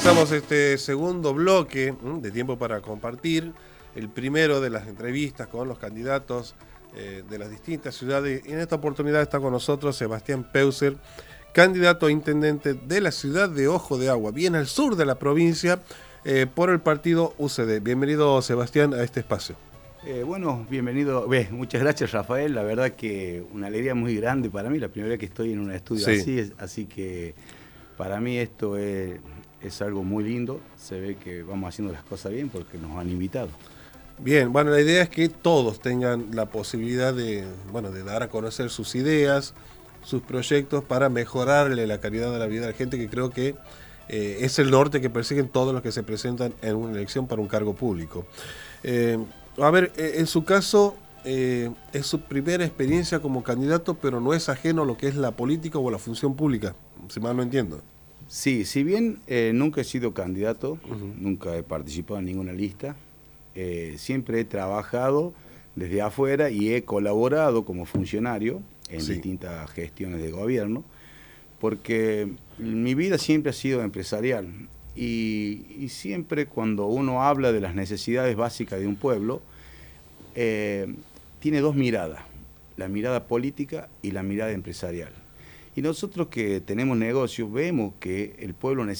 Comenzamos este segundo bloque de Tiempo para Compartir, el primero de las entrevistas con los candidatos de las distintas ciudades. Y en esta oportunidad está con nosotros Sebastián Peuser, candidato a intendente de la ciudad de Ojo de Agua, bien al sur de la provincia, por el partido UCD. Bienvenido, Sebastián, a este espacio. Bueno, bienvenido. Muchas gracias, Rafael. La verdad que una alegría muy grande para mí, la primera vez que estoy en un estudio así que para mí esto es algo muy lindo. Se ve que vamos haciendo las cosas bien porque nos han invitado. Bien, bueno, la idea es que todos tengan la posibilidad de dar a conocer sus ideas, sus proyectos para mejorarle la calidad de la vida a la gente, que creo que es el norte que persiguen todos los que se presentan en una elección para un cargo público. En su caso, es su primera experiencia como candidato, pero no es ajeno a lo que es la política o la función pública, si mal no entiendo. Sí, si bien nunca he sido candidato, nunca he participado en ninguna lista, siempre he trabajado desde afuera y he colaborado como funcionario en distintas gestiones de gobierno, porque mi vida siempre ha sido empresarial y siempre cuando uno habla de las necesidades básicas de un pueblo, tiene dos miradas, la mirada política y la mirada empresarial. Y nosotros que tenemos negocios vemos que el pueblo necesita